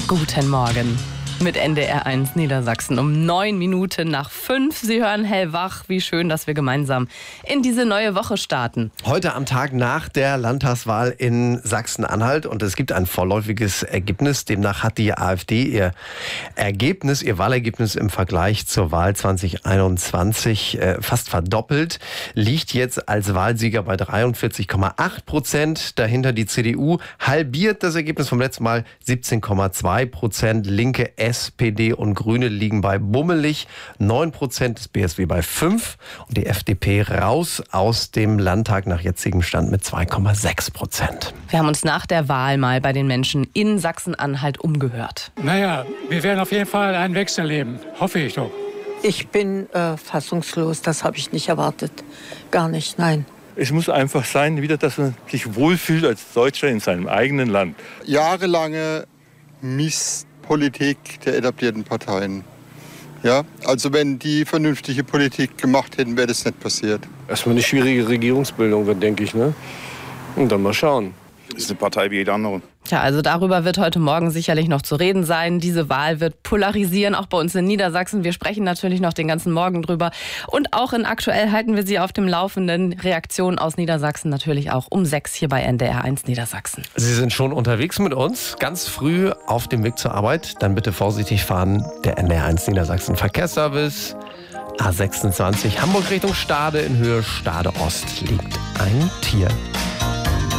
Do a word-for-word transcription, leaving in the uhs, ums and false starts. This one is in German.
Guten Morgen mit N D R eins Niedersachsen um neun Minuten nach fünf. Sie hören hellwach. Wie schön, dass wir gemeinsam in diese neue Woche starten. Heute am Tag nach der Landtagswahl in Sachsen-Anhalt und es gibt ein vorläufiges Ergebnis. Demnach hat die AfD ihr Ergebnis, ihr Wahlergebnis im Vergleich zur Wahl zwanzig einundzwanzig äh, fast verdoppelt, liegt jetzt als Wahlsieger bei dreiundvierzig Komma acht Prozent. Dahinter die C D U halbiert das Ergebnis vom letzten Mal, siebzehn Komma zwei Prozent. Linke, S P D und Grüne liegen bei bummelig neun Prozent, das B S W bei fünf und die F D P raus aus dem Landtag nach jetzigem Stand mit zwei Komma sechs Prozent. Wir haben uns nach der Wahl mal bei den Menschen in Sachsen-Anhalt umgehört. Naja, wir werden auf jeden Fall einen Wechsel erleben, hoffe ich doch. Ich bin äh, fassungslos, das habe ich nicht erwartet. Gar nicht, nein. Es muss einfach sein, wieder, dass man sich wohlfühlt als Deutscher in seinem eigenen Land. Jahrelange Misspolitik der etablierten Parteien. Ja, also wenn die vernünftige Politik gemacht hätten, wäre das nicht passiert. Erstmal eine schwierige Regierungsbildung wird, denke ich, ne? Und dann mal schauen. Das ist eine Partei wie jede andere. Tja, also darüber wird heute Morgen sicherlich noch zu reden sein. Diese Wahl wird polarisieren, auch bei uns in Niedersachsen. Wir sprechen natürlich noch den ganzen Morgen drüber. Und auch in Aktuell halten wir Sie auf dem Laufenden. Reaktionen aus Niedersachsen natürlich auch um sechs hier bei N D R eins Niedersachsen. Sie sind schon unterwegs mit uns, ganz früh auf dem Weg zur Arbeit. Dann bitte vorsichtig fahren. Der N D R eins Niedersachsen Verkehrsservice. A sechsundzwanzig Hamburg Richtung Stade in Höhe Stade Ost liegt ein Tier.